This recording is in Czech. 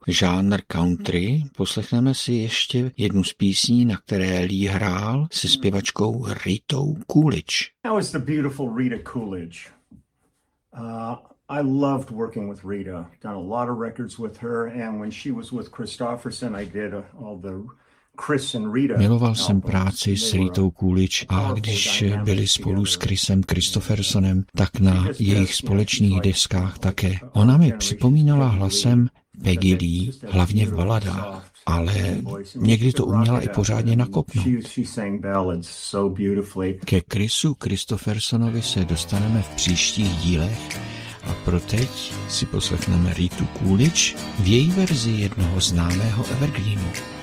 žánr country, poslechneme si ještě jednu z písní, na které Lee hrál se zpěvačkou Ritou Coolidge. That was the beautiful Rita Coolidge. I loved working with Rita. Done a lot of records with her, and when she was with Kristofferson, I did all the Chris and Rita. Miloval jsem práci s Ritou Coolidge a když byli spolu s Chrisem Kristoffersonem, tak na jejich společných deskách také. Ona mi připomínala hlasem Peggy Lee, hlavně v baladách, ale někdy to uměla i pořádně nakopnout. Ke Chrisu Kristoffersonovi se dostaneme v příštích dílech a pro teď si poslechneme Ritu Coolidge v její verzi jednoho známého evergreenu.